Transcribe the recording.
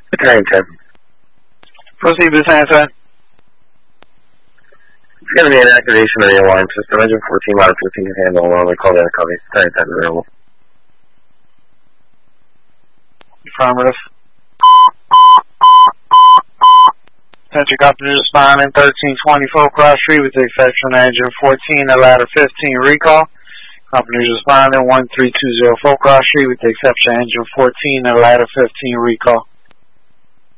Battalion 10. Proceed, Battalion 10. It's going to be an activation of the alarm system. Engine 14, ladder 15 can handle alarm. We call that a copy. Battalion 10 available. Affirmative. Central Company responding 1324 Cross Street with the exception of engine 14 and ladder 15 recall. Company responding 1320 Cross Street with the exception of engine 14 and ladder 15 recall.